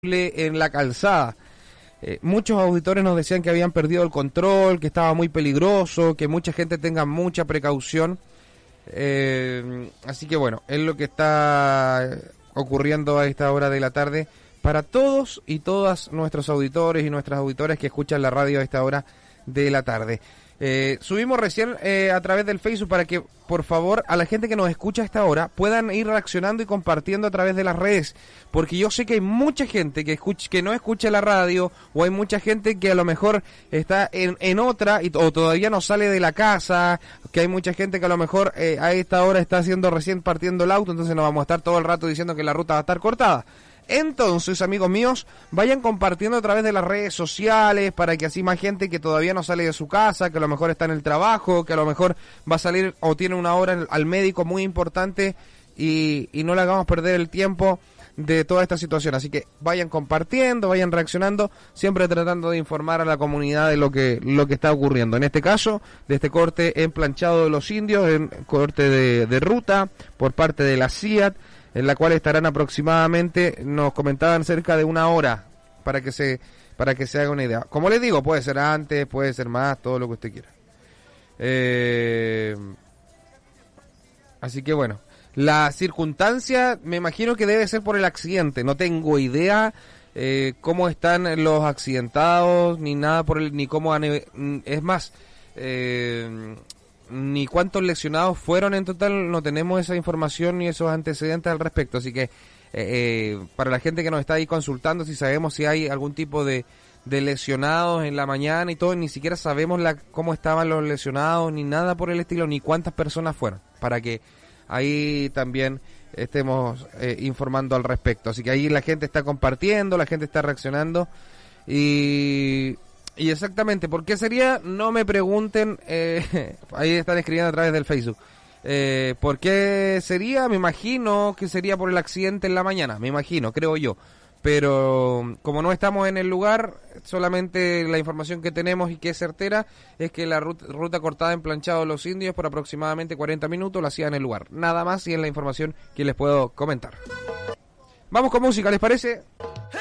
en la calzada. Muchos auditores nos decían que habían perdido el control, que estaba muy peligroso, que mucha gente tenga mucha precaución. Así que bueno, es lo que está ocurriendo a esta hora de la tarde para todos y todas nuestros auditores y nuestras auditoras que escuchan la radio a esta hora de la tarde. Subimos recién a través del Facebook para que, por favor, a la gente que nos escucha a esta hora puedan ir reaccionando y compartiendo a través de las redes, porque yo sé que hay mucha gente que no escucha la radio, o hay mucha gente que a lo mejor está en otra o todavía no sale de la casa, que hay mucha gente que a lo mejor a esta hora está recién partiendo el auto, entonces no vamos a estar todo el rato diciendo que la ruta va a estar cortada. Entonces, amigos míos, vayan compartiendo a través de las redes sociales para que así más gente que todavía no sale de su casa, que a lo mejor está en el trabajo, que a lo mejor va a salir o tiene una hora al médico muy importante y no le hagamos perder el tiempo de toda esta situación. Así que vayan compartiendo, vayan reaccionando, siempre tratando de informar a la comunidad de lo que está ocurriendo. En este caso, de este corte en Planchado de los Indios, en corte de ruta por parte de la CIAT, en la cual estarán aproximadamente, nos comentaban, cerca de una hora, para que se haga una idea. Como les digo, puede ser antes, puede ser más, todo lo que usted quiera. Así que bueno, la circunstancia me imagino que debe ser por el accidente. No tengo idea cómo están los accidentados, ni nada ni cómo es más, ni cuántos lesionados fueron en total. No tenemos esa información ni esos antecedentes al respecto, así que para la gente que nos está ahí consultando, si sabemos si hay algún tipo de lesionados en la mañana y todo, ni siquiera sabemos cómo estaban los lesionados, ni nada por el estilo, ni cuántas personas fueron, para que ahí también estemos informando al respecto. Así que ahí la gente está compartiendo, la gente está reaccionando y exactamente, ¿por qué sería? No me pregunten, ahí están escribiendo a través del Facebook. ¿Por qué sería? Me imagino que sería por el accidente en la mañana, me imagino, creo yo. Pero como no estamos en el lugar, solamente la información que tenemos y que es certera es que la ruta cortada en Planchado de los Indios por aproximadamente 40 minutos la hacía en el lugar. Nada más, y es la información que les puedo comentar. Vamos con música, ¿les parece?